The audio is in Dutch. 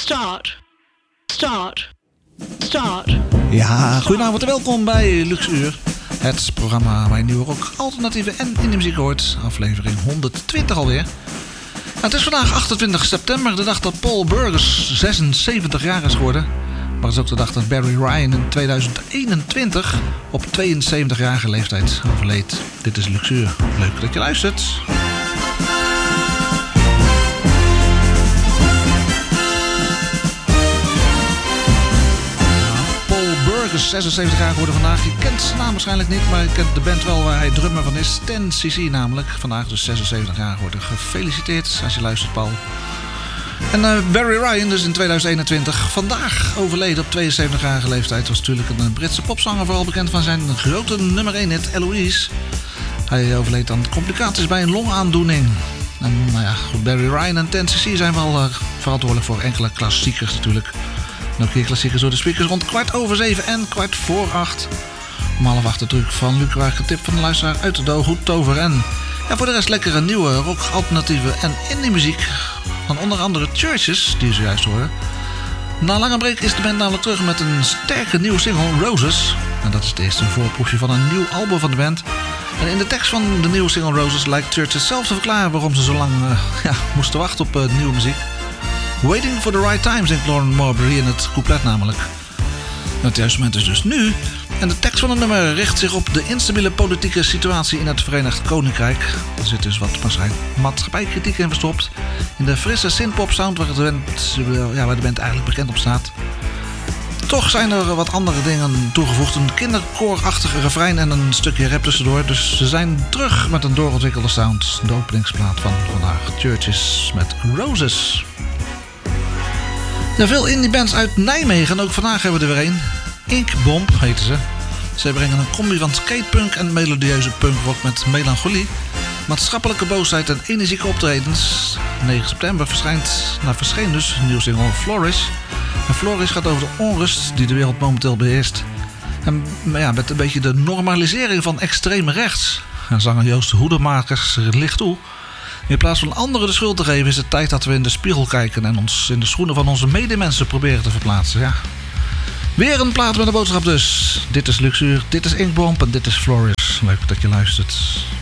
Start. Ja, goedenavond en welkom bij Luxuur. Het programma waar je nieuwe rock, alternatieve en indie muziek hoort. Aflevering 120 alweer. Nou, het is vandaag 28 september, de dag dat Paul Burgess 76 jaar is geworden. Maar het is ook de dag dat Barry Ryan in 2021 op 72-jarige leeftijd overleed. Dit is Luxuur. Leuk dat je luistert. Burgess, 76 jaar geworden vandaag. Je kent zijn naam waarschijnlijk niet, maar je kent de band wel waar hij drummer van is. 10cc namelijk. Vandaag dus 76 jaar geworden. Gefeliciteerd als je luistert, Paul. En Barry Ryan dus in 2021. Vandaag overleden op 72-jarige leeftijd. Was natuurlijk een Britse popzanger, vooral bekend van zijn grote nummer 1 hit Eloise. Hij overleed aan complicaties bij een longaandoening. En nou ja, goed, Barry Ryan en 10cc zijn wel verantwoordelijk voor enkele klassiekers natuurlijk. Nog keer klassiekers door de speakers rond 7:15 en 7:15. Om 7:30 de druk van Luc Waag, tip van de luisteraar uit de doog, goed tover. En ja, voor de rest lekkere nieuwe rock, alternatieve en indie muziek. Van onder andere Churches, die je zojuist hoorde. Na lange break is de band namelijk terug met een sterke nieuwe single, Roses. En dat is het eerste voorproefje van een nieuw album van de band. En in de tekst van de nieuwe single Roses lijkt Churches zelf te verklaren waarom ze zo lang moesten wachten op nieuwe muziek. Waiting for the right time, zingt Lauren Marbury in het couplet namelijk. Het juiste moment is dus nu. En de tekst van het nummer richt zich op de instabiele politieke situatie in het Verenigd Koninkrijk. Er zit dus wat maatschappijkritiek in verstopt. In de frisse synthpop sound waar de band eigenlijk bekend op staat. Toch zijn er wat andere dingen toegevoegd. Een kinderkoorachtige refrein en een stukje rap tussendoor. Dus ze zijn terug met een doorontwikkelde sound. De openingsplaat van vandaag. Churches met Roses. Ja, veel indie bands uit Nijmegen. Ook vandaag hebben we er weer een. Inkbomb heten ze. Zij brengen een combi van skatepunk en melodieuze punkrock met melancholie, maatschappelijke boosheid en energieke optredens. 9 september verscheen dus een nieuwe single Flourish. En Flourish gaat over de onrust die de wereld momenteel beheerst. En ja, met een beetje de normalisering van extreme rechts. En zanger Joost Hoedemakers licht toe. In plaats van anderen de schuld te geven is het tijd dat we in de spiegel kijken en ons in de schoenen van onze medemensen proberen te verplaatsen. Ja. Weer een plaat met een boodschap dus. Dit is Luxuur, dit is Inkbomb en dit is Flourish. Leuk dat je luistert.